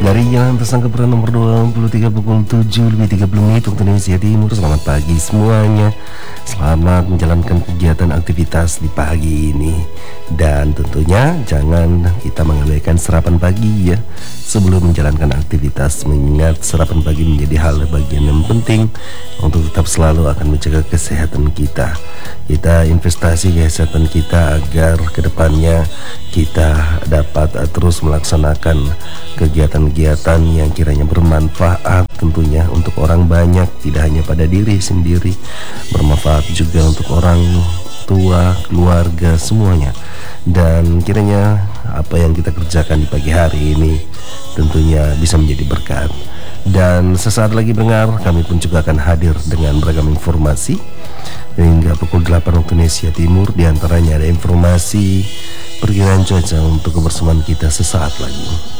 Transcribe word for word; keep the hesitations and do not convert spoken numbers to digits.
Dari Jalan Tersangka Peran nomor dua puluh tiga pukul tujuh lebih tiga puluh menit waktu Indonesia Timur. Selamat pagi semuanya. Selamat menjalankan kegiatan aktivitas di pagi ini. Dan tentunya jangan kita mengabaikan sarapan pagi ya sebelum menjalankan aktivitas, mengingat sarapan pagi menjadi hal bagian yang penting untuk tetap selalu akan menjaga kesehatan kita. Kita investasi kesehatan kita agar kedepannya kita dapat terus melaksanakan kegiatan-kegiatan yang kiranya bermanfaat tentunya untuk orang banyak, tidak hanya pada diri sendiri, bermanfaat juga untuk orang tua, keluarga, semuanya. Dan kiranya apa yang kita kerjakan di pagi hari ini tentunya bisa menjadi berkat. Dan sesaat lagi pendengar, kami pun juga akan hadir dengan beragam informasi hingga pukul delapan waktu Indonesia Timur. Di antaranya ada informasi perkiraan cuaca untuk kebersamaan kita sesaat lagi.